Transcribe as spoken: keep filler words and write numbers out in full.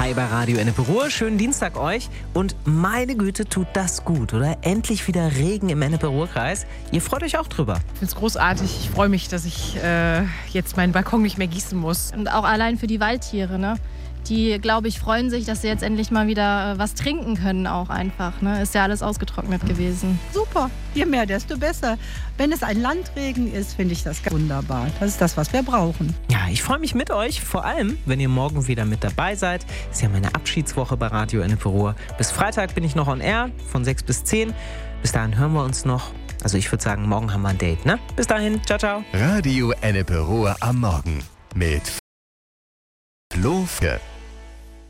Hi bei Radio Ennepe-Ruhr, schönen Dienstag euch. Und meine Güte, tut das gut, oder? Endlich wieder Regen im Ennepe-Ruhr-Kreis. Ihr freut euch auch drüber. Ich finde es großartig. Ich freue mich, dass ich äh, jetzt meinen Balkon nicht mehr gießen muss. Und auch allein für die Waldtiere, ne? Die, glaube ich, freuen sich, dass sie jetzt endlich mal wieder was trinken können auch einfach. Ne? Ist ja alles ausgetrocknet gewesen. Super, je mehr, desto besser. Wenn es ein Landregen ist, finde ich das wunderbar. Das ist das, was wir brauchen. Ja, ich freue mich mit euch, vor allem, wenn ihr morgen wieder mit dabei seid. Ist ja meine Abschiedswoche bei Radio Ennepe-Ruhr. Bis Freitag bin ich noch on air, von sechs bis zehn. Bis dahin hören wir uns noch. Also ich würde sagen, morgen haben wir ein Date, ne? Bis dahin, ciao, ciao. Radio Ennepe-Ruhr am Morgen mit Flo Fke.